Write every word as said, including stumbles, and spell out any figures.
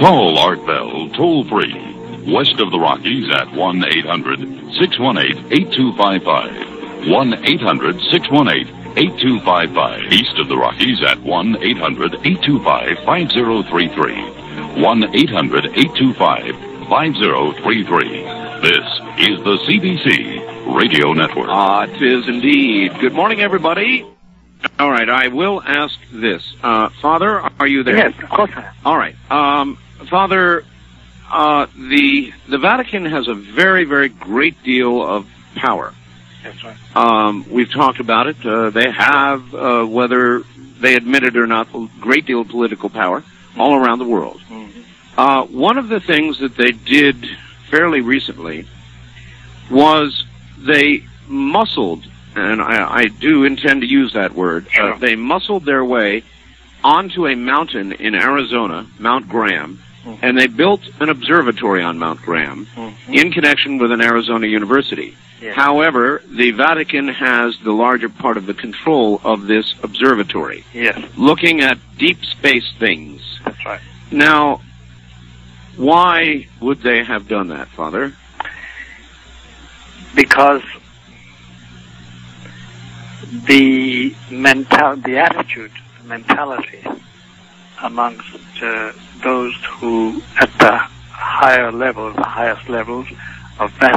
Call Art Bell toll-free. West of the Rockies at one eight hundred six one eight eight two five five. one eight hundred six one eight eight two five five. East of the Rockies at one eight hundred eight two five five zero three three. one eight hundred eight two five five zero three three. This is the C B C Radio Network. Ah, it is indeed. Good morning, everybody. All right, I will ask this. Uh, Father, are you there? Yes, of course I am. All right. Um, Father, uh, the the Vatican has a very, very great deal of power. That's right. Um, we've talked about it. Uh, they have, uh, whether they admit it or not, a great deal of political power all around the world. Mm-hmm. Uh, one of the things that they did fairly recently was they muscled, and I, I do intend to use that word, sure. uh, they muscled their way onto a mountain in Arizona, Mount Graham, mm-hmm. and they built an observatory on Mount Graham mm-hmm. in connection with an Arizona university. Yes. However, the Vatican has the larger part of the control of this observatory, yes. looking at deep space things. That's right. Now, why would they have done that, Father? Because the mental, the attitude, the mentality amongst uh, those who, at the higher levels, the highest levels of